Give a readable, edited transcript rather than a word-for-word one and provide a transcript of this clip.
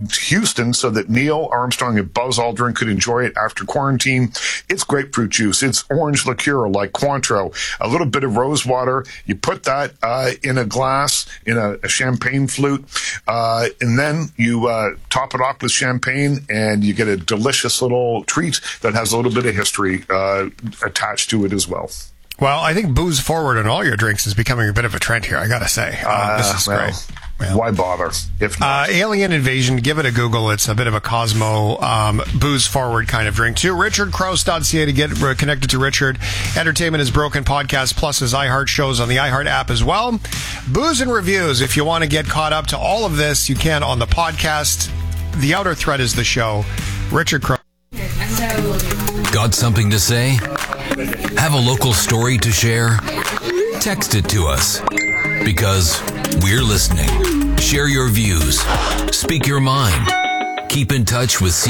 Houston so that Neil Armstrong and Buzz Aldrin could enjoy it after quarantine. It's grapefruit juice. It's orange liqueur like Cointreau. A little bit of rose water. You put that in a glass, in a champagne flute, and then you top it off with champagne, and you get a delicious little treat that has a little bit of history attached to it as well. Well, I think booze forward in all your drinks is becoming a bit of a trend here, I gotta say. This is great. Well, why bother if not? Alien Invasion, give it a Google. It's a bit of a Cosmo booze forward kind of drink too. RichardKrouse.ca to get connected to Richard. Entertainment is Broken podcast plus his iHeart shows on the iHeart app as well. Booze and reviews. If you want to get caught up to all of this, you can on the podcast. The Outer Thread is the show. Richard Krause. Got something to say? Have a local story to share? Text it to us, because we're listening. Share your views. Speak your mind. Keep in touch with